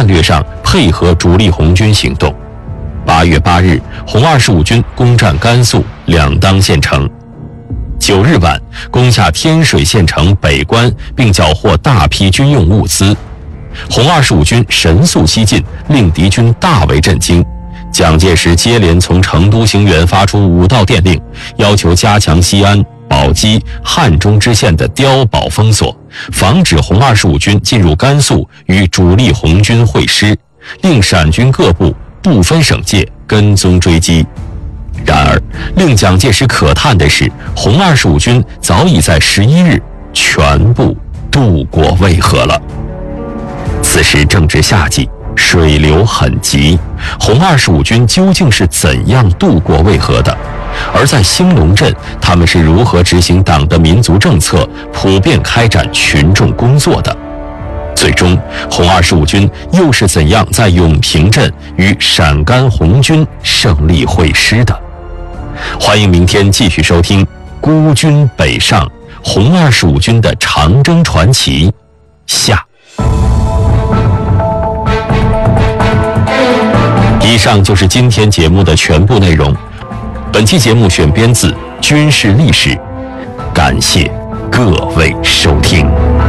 战略上配合主力红军行动。8月8日，红25军攻占甘肃两当县城。9日晚，攻下天水县城北关，并缴获大批军用物资。红25军神速西进，令敌军大为震惊。蒋介石接连从成都行辕发出5道电令，要求加强西安、宝鸡、汉中支线的碉堡封锁，防止红25军进入甘肃与主力红军会师，令陕军各部不分省界跟踪追击。然而，令蒋介石可叹的是，红25军早已在11日全部渡过渭河了。此时正值夏季，水流很急，红25军究竟是怎样渡过渭河的？而在兴隆镇，他们是如何执行党的民族政策，普遍开展群众工作的？最终，红25军又是怎样在永平镇与陕甘红军胜利会师的？欢迎明天继续收听《孤军北上：红25军的长征传奇》下。以上就是今天节目的全部内容。本期节目选编自《军事历史》，感谢各位收听。